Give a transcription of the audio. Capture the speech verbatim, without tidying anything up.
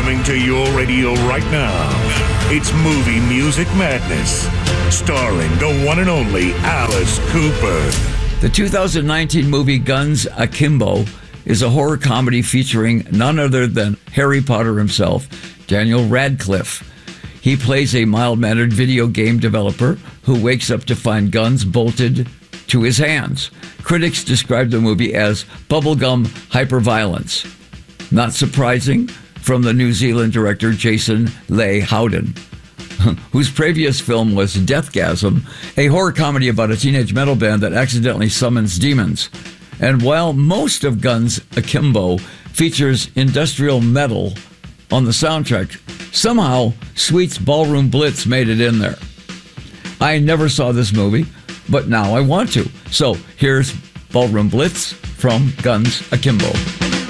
Coming to your radio right now, it's Movie Music Madness, starring the one and only Alice Cooper. The two thousand nineteen movie Guns Akimbo is a horror comedy featuring none other than Harry Potter himself, Daniel Radcliffe. He plays a mild-mannered video game developer who wakes up to find guns bolted to his hands. Critics describe the movie as bubblegum hyperviolence. Not surprising from the New Zealand director Jason Leigh Howden, whose previous film was Deathgasm, a horror comedy about a teenage metal band that accidentally summons demons. And while most of Guns Akimbo features industrial metal on the soundtrack, somehow Sweet's Ballroom Blitz made it in there. I never saw this movie, but now I want to. So here's Ballroom Blitz from Guns Akimbo.